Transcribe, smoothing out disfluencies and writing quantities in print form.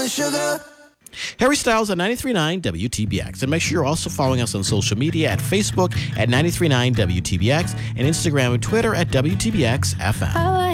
and sugar. Harry Styles at 93.9 WTBX. And make sure you're also following us on social media at Facebook at 93.9 WTBX and Instagram and Twitter at WTBX FM.